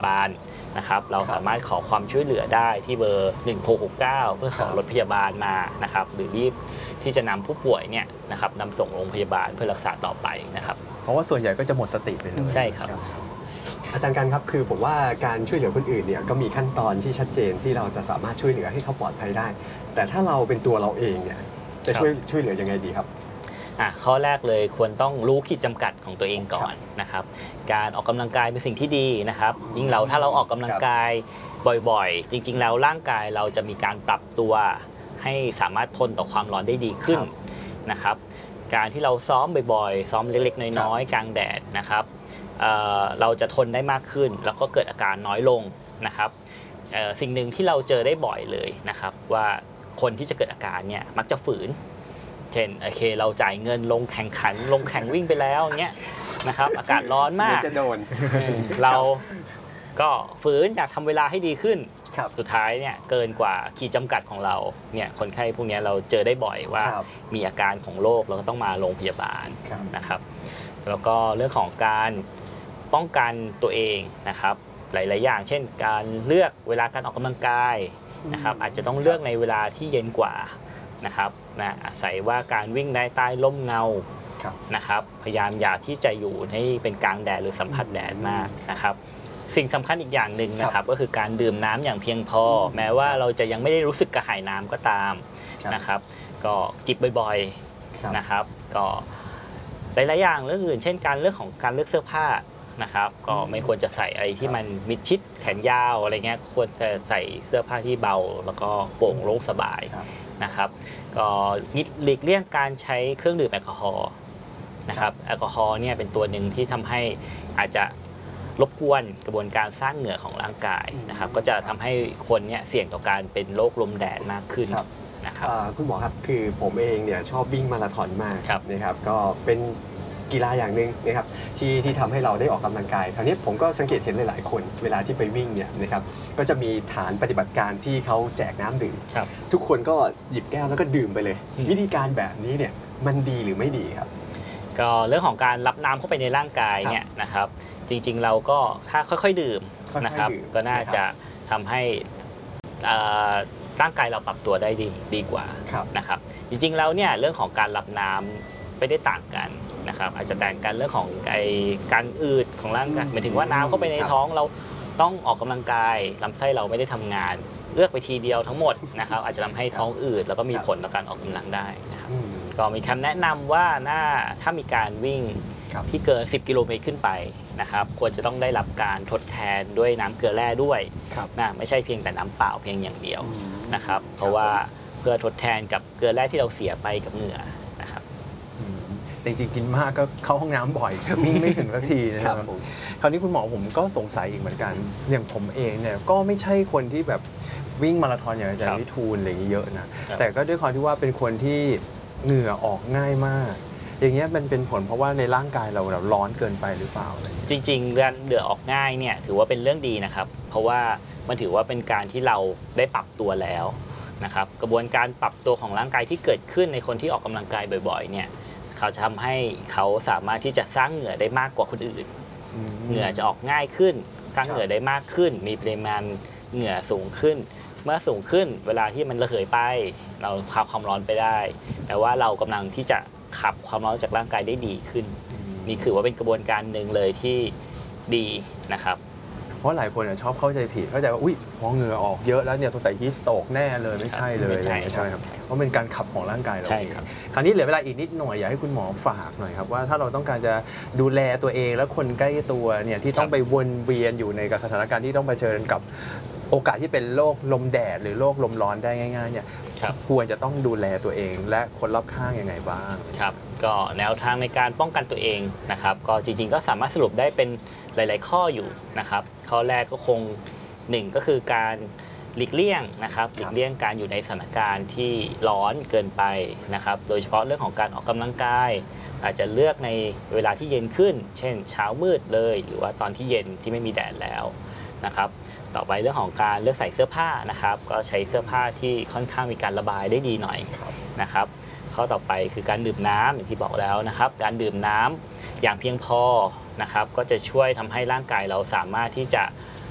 บาลนะครับเราสามารถขอความช่วยเหลือได้ที่เบอร์1669เพื่อขอรถพยาบาลมานะครับหรือรีบที่จะนำผู้ป่วยเนี่ยนะครับนำส่งโรงพยาบาลเพื่อรักษาต่อไปนะครับเพราะว่าส่วนใหญ่ก็จะหมดสติไปเลยใช่ครับอาจารย์กันครับคือผมว่าการช่วยเหลือคนอื่นเนี่ยก็มีขั้นตอนที่ชัดเจนที่เราจะสามารถช่วยเหลือให้เขาปลอดภัยได้แต่ถ้าเราเป็นตัวเราเองเนี่ยจะช่วยเหลือยังไงดีครับข้อแรกเลยควรต้องรู้ขีดจำกัดของตัวเองก่อนนะครับการออกกำลังกายเป็นสิ่งที่ดีนะครับยิ่งถ้าเราออกกำลังกายบ่อยๆจริงๆแล้วร่างกายเราจะมีการปรับตัวให้สามารถทนต่อความร้อนได้ดีขึ้นนะครับการที่เราซ้อมบ่อยๆซ้อมเล็กๆน้อยๆกลางแดดนะครับเราจะทนได้มากขึ้นแล้วก็เกิดอาการน้อยลงนะครับสิ่งหนึ่งที่เราเจอได้บ่อยเลยนะครับว่าคนที่จะเกิดอาการเนี่ยมักจะฝืนเช่นโอเคเราจ่ายเงินลงแข่งวิ่งไปแล้วเงี้ยนะครับอากาศร้อนมากจะโดนเราก็ฝืนอยากทำเวลาให้ดีขึ้นสุดท้ายเนี่ยเกินกว่าขีดจำกัดของเราเนี่ยคนไข้พวกนี้เราเจอได้บ่อยว่ามีอาการของโรคเราก็ต้องมาโรงพยาบาลนะครับแล้วก็เรื่องของการป้องกันตัวเองนะครับหลายๆอย่างเช่นการเลือกเวลาการออกกำลังกายนะครับอาจจะต้องเลือกในเวลาที่เย็นกว่านะครับอาศัยว่าการวิ่งในใต้ร่มเงานะครับพยายามอย่าที่จะอยู่ให้เป็นกลางแดดหรือสัมผัสแดดมากนะครับสิ่งสำคัญอีกอย่างหนึ่งนะครับก็คือการดื่มน้ำอย่างเพียงพอแม้ว่าเราจะยังไม่ได้รู้สึกกระหายน้ำก็ตามนะครับก็จิบบ่อยๆนะครับก็หลายๆอย่างเรื่องอื่นเช่นการเรื่องของการเลือกเสื้อผ้านะครับก็ไม่ควรจะใส่อะไรที่มันมิดชิดแขนยาวอะไรเงี้ยควรจะใส่เสื้อผ้าที่เบาแล้วก็โปร่งโล่งสบายนะครับก็หลีกเลี่ยงการใช้เครื่องดื่มแอลกอฮอล์นะครับแอลกอฮอล์เนี่ยเป็นตัวหนึ่งที่ทำให้อาจจะรบกวนกระบวนการสร้างเหงื่อของร่างกายนะครับก็จะทำให้คนเนี่ยเสี่ยงต่อการเป็นโรคลมแดดมากขึ้นนะครับคุณหมอครับคือผมเองเนี่ยชอบวิ่งมาราธอนมากนะครับก็เป็นกีฬาอย่างหนึ่งนะครับที่ทำให้เราได้ออกกำลังกายคราวนี้ผมก็สังเกตเห็นหลายๆคนเวลาที่ไปวิ่งเนี่ยนะครับก็จะมีฐานปฏิบัติการที่เขาแจกน้ำดื่มทุกคนก็หยิบแก้วแล้วก็ดื่มไปเลยวิธีการแบบนี้เนี่ยมันดีหรือไม่ดีครับก็เรื่องของการรับน้ำเข้าไปในร่างกายเนี่ยนะครับจริงๆเราก็ถ้าค่อยๆดื่มนะครับก็น่าจะทำให้ร่างกายเราปรับตัวได้ดีกว่านะครับจริงๆแล้วเนี่ยเรื่องของการรับน้ำไม่ได้ต่างกันนะครับอาจจะต่างกันเรื่องของการอืดของร่างกายหมายถึงว่าน้ำเข้าไปในท้องเราต้องออกกำลังกายลำไส้เราไม่ได้ทำงานเลือกไปทีเดียวทั้งหมดนะครับอาจจะทำให้ท้องอืดแล้วก็มีผลต่อการออกกำลังได้นะครับก็มีคำแนะนำว่าถ้ามีการวิ่งที่เกิน10 กิโลเมตรขึ้นไปนะครับควรจะต้องได้รับการทดแทนด้วยน้ำเกลือแร่ด้วยนะไม่ใช่เพียงแต่น้ำเปล่าเพียงอย่างเดียวนะครับเพราะว่าเพื่อทดแทนกับเกลือแร่ที่เราเสียไปกับเหงื่อนะครับจริงๆกินมากก็เข้าห้องน้ำบ่อยวิ่งไม่ถึงสักทีนะครับคราวนี้คุณหมอผมก็สงสัยอีกเหมือนกันอย่างผมเองเนี่ยก็ไม่ใช่คนที่แบบวิ่งมาราธอนอย่างอาจารย์วิทูลอะไรอย่างเงี้ยเยอะนะแต่ก็ด้วยความที่ว่าเป็นคนที่เหงื่อออกง่ายมากอย่างเงี้ยมันเป็นผลเพราะว่าในร่างกายเราร้อนเกินไปหรือเปล่าอะไรจริงๆการเหงื่อออกง่ายเนี่ยถือว่าเป็นเรื่องดีนะครับเพราะว่ามันถือว่าเป็นการที่เราได้ปรับตัวแล้วนะครับกระบวนการปรับตัวของร่างกายที่เกิดขึ้นในคนที่ออกกำลังกายบ่อยๆเนี่ยเขาจะทำให้เขาสามารถที่จะสร้างเหงื่อได้มากกว่าคนอื่นเหงื่อจะออกง่ายขึ้นสร้างเหงื่อได้มากขึ้นมีปริมาณเหงื่อสูงขึ้นเมื่อสูงขึ้นเวลาที่มันระเหยไปเราขับความร้อนไปได้แต่ว่าเรากำลังที่จะขับความร้อนจากร่างกายได้ดีขึ้นนี่คือว่าเป็นกระบวนการหนึ่งเลยที่ดีนะครับเพราะหลายคนชอบเข้าใจผิดเข้าใจว่าอุ้ยพอเหงื่อออกเยอะแล้วเนี่ยสงสัยฮีสโตกแน่เลยไม่ใช่เลยใช่ครับเพราะเป็นการขับของร่างกายเราเองคราวนี้เหลือเวลาอีกนิดหน่อยอยากให้คุณหมอฝากหน่อยครับว่าถ้าเราต้องการจะดูแลตัวเองและคนใกล้ตัวเนี่ยที่ต้องไปวนเวียนอยู่ในสถานการณ์ที่ต้องเผชิญกับโอกาสที่เป็นโรคลมแดดหรือโรคลมร้อนได้ง่ายๆเนี่ยควรจะต้องดูแลตัวเองและคนรอบข้างยังไงบ้างครับก็แนวทางในการป้องกันตัวเองนะครับก็จริงๆก็สามารถสรุปได้เป็นหลายๆข้ออยู่นะครับข้อแรกก็คง1ก็คือการหลีกเลี่ยงนะครับหลีกเลี่ยงการอยู่ในสถานการณ์ที่ร้อนเกินไปนะครับโดยเฉพาะเรื่องของการออกกำลังกายอาจจะเลือกในเวลาที่เย็นขึ้นเช่นเช้ามืดเลยหรือว่าตอนที่เย็นที่ไม่มีแดดแล้วนะครับต่อไปเรื่องของการเลือกใส่เสื้อผ้านะครับก็ใช้เสื้อผ้าที่ค่อนข้างมีการระบายได้ดีหน่อยนะครับข้อต่อไปคือการดื่มน้ำอย่างที่บอกแล้วนะครับการดื่มน้ำอย่างเพียงพอนะครับก็จะช่วยทำให้ร่างกายเราสามารถที่จะ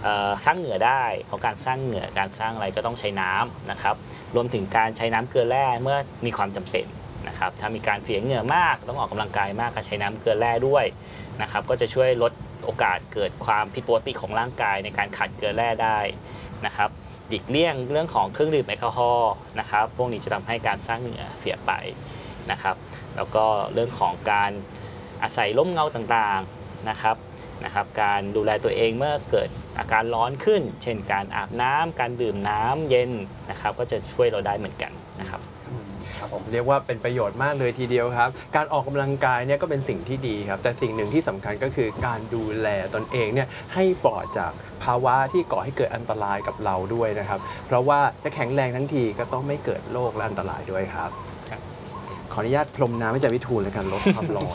สร้างเหงื่อได้เพราะการสร้างเหงื่อการสร้างอะไรก็ต้องใช้น้ำนะครับรวมถึงการใช้น้ำเกลือแร่เมื่อมีความจำเป็นนะครับถ้ามีการเสียเหงื่อมากต้องออกกำลังกายมากก็ใช้น้ำเกลือแร่ด้วยนะครับก็จะช่วยลดโอกาสเกิดความผิดปกติของร่างกายในการขาดเกลือแร่ได้นะครับหลีกเลี่ยงเรื่องของเครื่องดื่มแอลกอฮอล์นะครับพวกนี้จะทำให้การสร้างเหงื่อเสียไปนะครับแล้วก็เรื่องของการอาศัยร่มเงาต่างๆนะครับการดูแลตัวเองเมื่อเกิดอาการร้อนขึ้นเช่นการอาบน้ำการดื่มน้ำเย็นนะครับก็จะช่วยเราได้เหมือนกันนะครับผมเรียกว่าเป็นประโยชน์มากเลยทีเดียวครับการออกกำลังกายเนี่ยก็เป็นสิ่งที่ดีครับแต่สิ่งหนึ่งที่สำคัญก็คือการดูแลตนเองเนี่ยให้ปลอดจากภาวะที่ก่อให้เกิดอันตรายกับเราด้วยนะครับเพราะว่าจะแข็งแรงทั้งทีก็ต้องไม่เกิดโรคและอันตรายด้วยครับขออนุญาตพรมน้ำให้อาจารย์วิทูลเลยกันลดความร้อน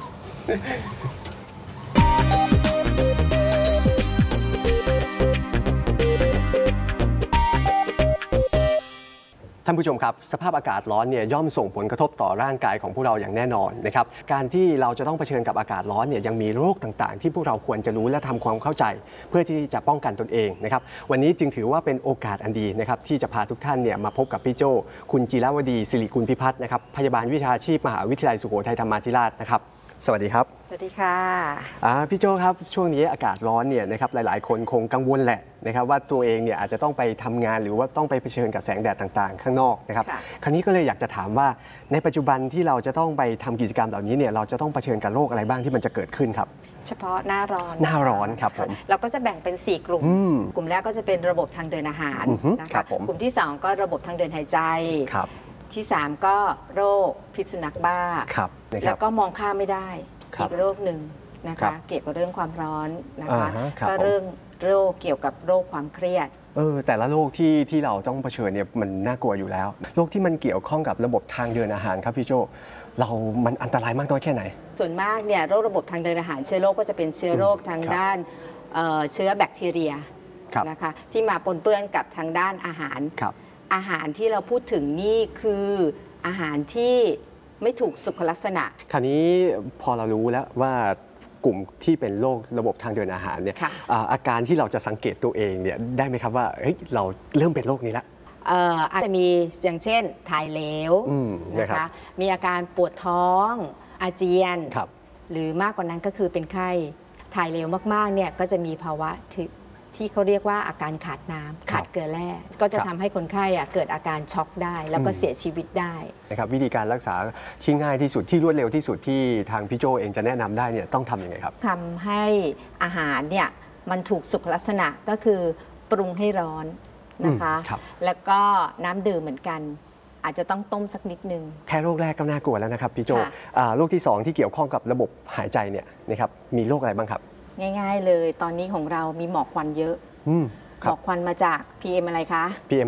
ท่านผู้ชมครับสภาพอากาศร้อนเนี่ยย่อมส่งผลกระทบต่อร่างกายของพวกเราอย่างแน่นอนนะครับการที่เราจะต้องเผชิญกับอากาศร้อนเนี่ยยังมีโรคต่างๆที่พวกเราควรจะรู้และทำความเข้าใจเพื่อที่จะป้องกันตนเองนะครับวันนี้จึงถือว่าเป็นโอกาสอันดีนะครับที่จะพาทุกท่านเนี่ยมาพบกับพี่โจคุณจิรวดีศิริกุลพิพัฒน์นะครับพยาบาลวิชาชีพมหาวิทยาลัยสุโขทัยธรรมาธิราชนะครับสวัสดีครับสวัสดีค่ะพี่โจครับช่วงนี้อากาศร้อนเนี่ยนะครับหลายๆคนคงกังวลแหละนะครับว่าตัวเองเนี่ยอาจจะต้องไปทำงานหรือว่าต้องไปเผชิญกับแสงแดดต่างๆข้างนอกนะครับคราวนี้ก็เลยอยากจะถามว่าในปัจจุบันที่เราจะต้องไปทำกิจกรรมเหล่านี้เนี่ยเราจะต้องเผชิญกับโรคอะไรบ้างที่มันจะเกิดขึ้นครับเฉพาะหน้าร้อนครับผมเราก็จะแบ่งเป็น4กลุ่มกลุ่มแรกก็จะเป็นระบบทางเดินอาหารนะคะกลุ่มที่2ก็ระบบทางเดินหายใจที่3ก็โรคพิษสุนัขบ้าแล้วก็มองข้ามไม่ได้อีกโรคหนึ่งนะคะเกี่ยวกับเรื่องความร้อนนะคะก็เรื่องโรคเกี่ยวกับโรคความเครียดแต่ละโรคที่เราต้องเผชิญเนี่ยมันน่ากลัวอยู่แล้วโรคที่มันเกี่ยวข้องกับระบบทางเดินอาหารครับพี่โจมันอันตรายมากน้อยแค่ไหนส่วนมากเนี่ยโรคระบบทางเดินอาหารเชื้อโรคก็จะเป็นเชื้อโรคทางด้านเชื้อแบคทีเรียนะคะที่มาปนเปื้อนกับทางด้านอาหารอาหารที่เราพูดถึงนี่คืออาหารที่ไม่ถูกสุขลักษณะคราวนี้พอเรารู้แล้วว่ากลุ่มที่เป็นโรคระบบทางเดินอาหารเนี่ยอาการที่เราจะสังเกตตัวเองเนี่ยได้ไหมครับว่าเราเริ่มเป็นโรคนี้แล้วอาจจะมีอย่างเช่นถ่ายเหลวนะคะมีอาการปวดท้องอาเจียนหรือมากกว่านั้นก็คือเป็นไข้ถ่ายเหลวมากๆเนี่ยก็จะมีภาวะที่เขาเรียกว่าอาการขาดน้ำขาดเกลือแร่ก็จะทำให้คนไข้เกิดอาการช็อกได้แล้วก็เสียชีวิตได้นะครับวิธีการรักษาที่ง่ายที่สุดที่รวดเร็วที่สุดที่ทางพี่โจเองจะแนะนำได้เนี่ยต้องทำยังไงครับทำให้อาหารเนี่ยมันถูกสุขลักษณะก็คือปรุงให้ร้อนนะคะแล้วก็น้ำดื่มเหมือนกันอาจจะต้องต้มสักนิดนึงแค่โรคแรกก็น่ากลัวแล้วนะครับพี่โจโรคที่2ที่เกี่ยวข้องกับระบบหายใจเนี่ยนะครับมีโรคอะไรบ้างครับง่ายๆเลยตอนนี้ของเรามีหมอกควันเยอะหมอกควันมาจาก PM อะไรคะ PM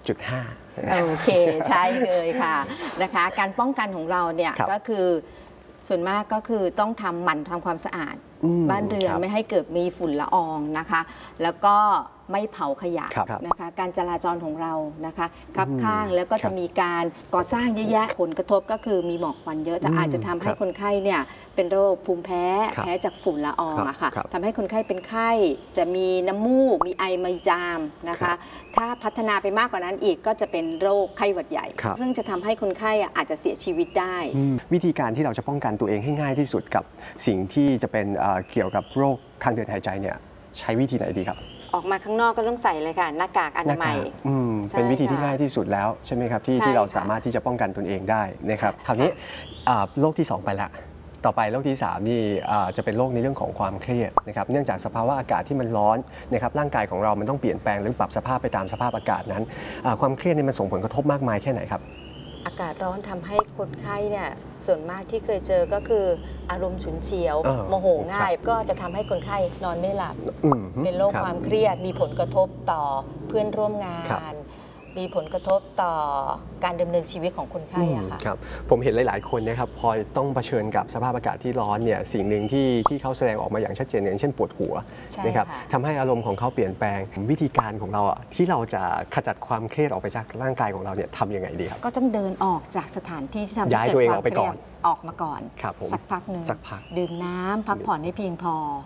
2.5 โอเคใช่เลยค่ะนะคะการป้องกันของเราเนี่ยก็คือส่วนมากก็คือต้องหมั่นทำความสะอาดบ้านเรือนไม่ให้เกิดมีฝุ่นละอองนะคะแล้วก็ไม่เผาขยะนะคะการจราจรของเรานะคะคับข้างแล้วก็จะมีการก่อสร้างเยอะแยะผลกระทบก็คือมีหมอกควันเยอะจะอาจจะทำให้คนไข้เนี่ยเป็นโรคภูมิแพ้จากฝุ่นละอองอะค่ะทำให้คนไข้เป็นไข้จะมีน้ำมูกมีไอมีจามนะคะถ้าพัฒนาไปมากกว่านั้นอีกก็จะเป็นโรคไข้หวัดใหญ่ซึ่งจะทำให้คนไข้อาจจะเสียชีวิตได้วิธีการที่เราจะป้องกันตัวเองให้ง่ายที่สุดกับสิ่งที่จะเป็นเกี่ยวกับโรคทางเดินหายใจเนี่ยใช้วิธีไหนดีครับออกมาข้างนอกก็ต้องใส่เลยค่ะหน้ากากอนามัยเป็นวิธีที่ง่ายที่สุดแล้วใช่ไหมครับที่เราสามารถที่จะป้องกันตนเองได้นะครับคราวนี้โรคที่2ไปละต่อไปโรคที่3นี่จะเป็นโรคในเรื่องของความเครียดนะครับเนื่องจากสภาวะอากาศที่มันร้อนนะครับร่างกายของเรามันต้องเปลี่ยนแปลงหรือปรับสภาพไปตามสภาพอากาศนั้นความเครียดนี่มันส่งผลกระทบมากมายแค่ไหนครับอากาศร้อนทำให้คนไข้เนี่ยส่วนมากที่เคยเจอก็คืออารมณ์ฉุนเฉียวโมโหง่ายก็จะทำให้คนไข้นอนไม่หลับเป็นโรคความเครียดมีผลกระทบต่อเพื่อนร่วมงานมีผลกระทบต่อการดำเนินชีวิตของคนไข้อะค่ะครับผมเห็นหลายๆคนนะครับพอต้องเผชิญกับสภาพอากาศที่ร้อนเนี่ยสิ่งหนึ่งที่เขาแสดงออกมาอย่างชัดเจนอย่างเช่นปวดหัวนะครับทำให้อารมณ์ของเขาเปลี่ยนแปลงวิธีการของเราอะที่เราจะขจัดความเครียดออกไปจากร่างกายของเราเนี่ยทำยังไงดีครับก็ต้องเดินออกจากสถานที่ที่ทำให้ย้ายตัวเองออกไปก่อนออกมาก่อนสักพักหนึ่งดื่มน้ำพักผ่อนให้เพียงพอ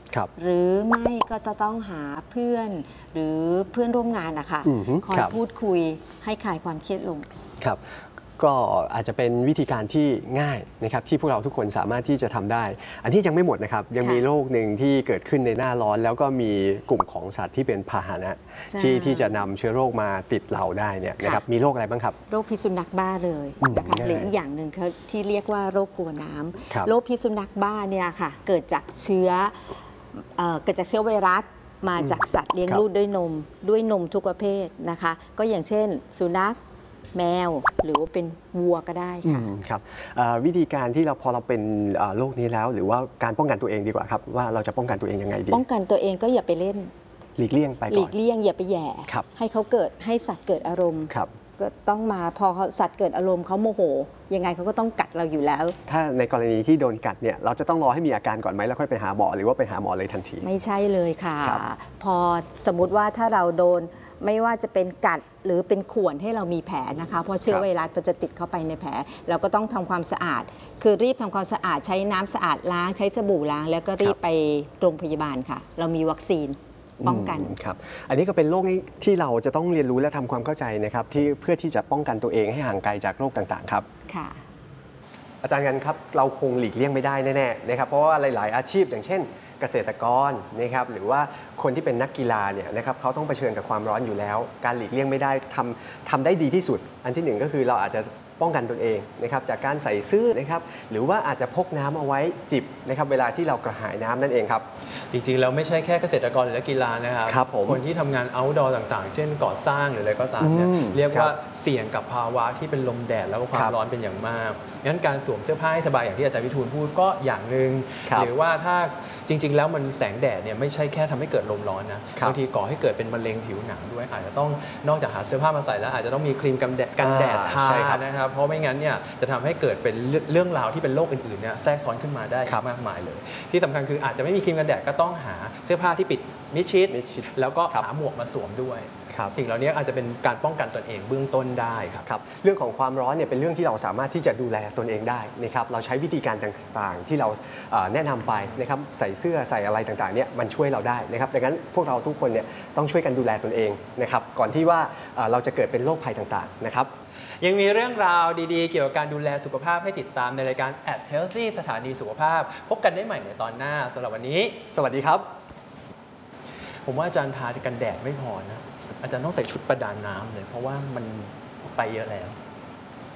หรือไม่ก็จะต้องหาเพื่อนหรือเพื่อนร่วมงานนะคะคอยพูดคุยให้คลายความเครียดลงครับก็อาจจะเป็นวิธีการที่ง่ายนะครับที่พวกเราทุกคนสามารถที่จะทำได้อันนี้ยังไม่หมดนะครับยังมีโรคหนึ่งที่เกิดขึ้นในหน้าร้อนแล้วก็มีกลุ่มของสัตว์ที่เป็นพาหนะที่จะนำเชื้อโรคมาติดเราได้เนี่ยนะครับมีโรคอะไรบ้างครับโรคพิษสุนัขบ้าเลยนะคะหรืออีกอย่างหนึ่งที่เรียกว่าโรคกลัวน้ำโรคพิษสุนัขบ้าเนี่ยค่ะเกิดจากเชื้อไวรัสมาจากสัตว์เลี้ยงลูกด้วยนมทุกประเภทนะคะก็อย่างเช่นสุนัขแมวหรือว่าเป็นวัวก็ได้ค่ะครับวิธีการที่พอเราเป็นโรคนี้แล้วหรือว่าการป้องกันตัวเองดีกว่าครับว่าเราจะป้องกันตัวเองยังไงดีป้องกันตัวเองก็อย่าไปเล่นหลีกเลี่ยงไปก่อนหลีกเลี่ยงอย่าไปแย่ให้สัตว์เกิดอารมณ์ก็ต้องมาพอสัตว์เกิดอารมณ์เขาโมโหยังไงเขาก็ต้องกัดเราอยู่แล้วถ้าในกรณีที่โดนกัดเนี่ยเราจะต้องรอให้มีอาการก่อนไหมแล้วค่อยไปหาหมอหรือว่าไปหาหมอเลยทันทีไม่ใช่เลยค่ะพอสมมุติว่าถ้าเราโดนไม่ว่าจะเป็นกัดหรือเป็นข่วนให้เรามีแผลนะคะเพราะเชื้อไวรัสมันจะติดเข้าไปในแผลเราก็ต้องทำความสะอาดคือรีบทำความสะอาดใช้น้ำสะอาดล้างใช้สบู่ล้างแล้วก็รีบไปโรงพยาบาลค่ะเรามีวัคซีนป้องกันครับอันนี้ก็เป็นโรคที่เราจะต้องเรียนรู้และทำความเข้าใจนะครับเพื่อที่จะป้องกันตัวเองให้ห่างไกลจากโรคต่างๆครับค่ะอาจารย์กันครับเราคงหลีกเลี่ยงไม่ได้แน่ๆนะครับเพราะว่าหลายๆอาชีพอย่างเช่นเกษตรกรนะครับหรือว่าคนที่เป็นนักกีฬาเนี่ยนะครับเขาต้องเผชิญกับความร้อนอยู่แล้วการหลีกเลี่ยงไม่ได้ทำได้ดีที่สุดอันที่หนึ่งก็คือเราอาจจะป้องกันตนเองนะครับจากการใส่เสื้อนะครับหรือว่าอาจจะพกน้ำเอาไว้จิบนะครับเวลาที่เรากระหายน้ำนั่นเองครับจริงๆแล้วไม่ใช่แค่เกษตรกรหรือนักกีฬานะครับคนที่ทำงาน outdoor ต่างๆเช่นก่อสร้างหรืออะไรก็ตามเนี่ยเรียกว่าเสี่ยงกับภาวะที่เป็นลมแดดแล้วก็ความร้อนเป็นอย่างมากงั้นการสวมเสื้อผ้าให้สบายอย่างที่อาจารย์วิทูลพูดก็อย่างหนึ่งหรือว่าถ้าจริงๆแล้วมันแสงแดดเนี่ยไม่ใช่แค่ทำให้เกิดลมร้อนนะบางทีก่อให้เกิดเป็นมะเร็งผิวหนังด้วยอาจจะต้องนอกจากหาเสื้อผ้ามาใส่แล้วอาจจะต้องมีครีมกันแดดทานะครับเพราะไม่งั้นเนี่ยจะทำให้เกิดเป็นเรื่องราวที่เป็นโรคอื่นๆเนี่ยแทรกซ้อนขึ้นมาได้มากมายเลยที่สำคัญคืออาจจะไม่มีครีมกันแดดก็ต้องหาเสื้อผ้าที่ปิดมิดชิดแล้วก็หาหมวกมาสวมด้วยสิ่งเหล่านี้อาจจะเป็นการป้องกันตนเองเบื้องต้นได้ครับเรื่องของความร้อนเนี่ยเป็นเรื่องที่เราสามารถที่จะดูแลตนเองได้นะครับเราใช้วิธีการต่างๆที่เราแนะนำไปนะครับใส่เสื้อใส่อะไรต่างๆเนี่ยมันช่วยเราได้นะครับดังนั้นพวกเราทุกคนเนี่ยต้องช่วยกันดูแลตนเองนะครับก่อนที่ว่าเราจะเกิดเป็นโรคภัยต่างๆนะครับยังมีเรื่องราวดีๆเกี่ยวกับการดูแลสุขภาพให้ติดตามในรายการ @Healthy สถานีสุขภาพพบกันได้ใหม่ในตอนหน้าสำหรับวันนี้สวัสดีครับผมว่าอาจารย์ทากันแดดไม่พอนะอาจารย์ต้องใส่ชุดประดาน้ำเลยเพราะว่ามันไปเยอะแล้ว